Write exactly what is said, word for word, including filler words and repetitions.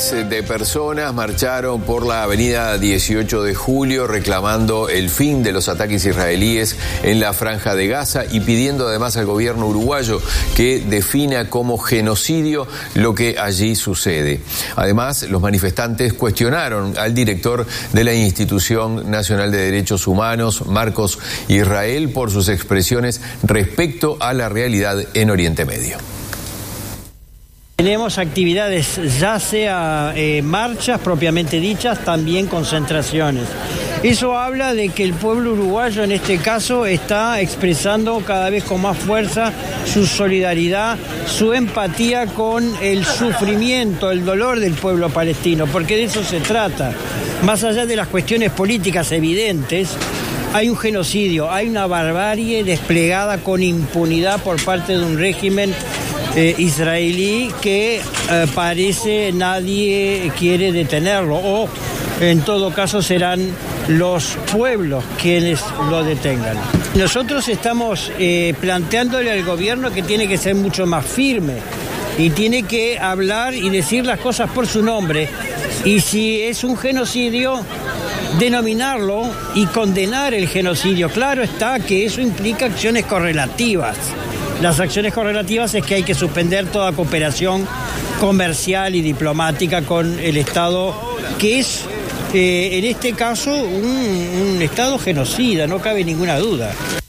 Miles de personas marcharon por la avenida dieciocho de julio reclamando el fin de los ataques israelíes en la Franja de Gaza y pidiendo además al gobierno uruguayo que defina como genocidio lo que allí sucede. Además, los manifestantes cuestionaron al director de la Institución Nacional de Derechos Humanos, Marcos Israel, por sus expresiones respecto a la realidad en Oriente Medio. Tenemos actividades, ya sea eh, marchas propiamente dichas, también concentraciones. Eso habla de que el pueblo uruguayo en este caso está expresando cada vez con más fuerza su solidaridad, su empatía con el sufrimiento, el dolor del pueblo palestino, porque de eso se trata. Más allá de las cuestiones políticas evidentes, hay un genocidio, hay una barbarie desplegada con impunidad por parte de un régimen Eh, israelí que eh, parece nadie quiere detenerlo, o en todo caso serán los pueblos quienes lo detengan. Nosotros estamos eh, planteándole al gobierno que tiene que ser mucho más firme y tiene que hablar y decir las cosas por su nombre, y si es un genocidio, denominarlo y condenar el genocidio. Claro está que eso implica acciones correlativas. Las acciones correlativas es que hay que suspender toda cooperación comercial y diplomática con el Estado, que es, eh, en este caso, un, un Estado genocida, no cabe ninguna duda.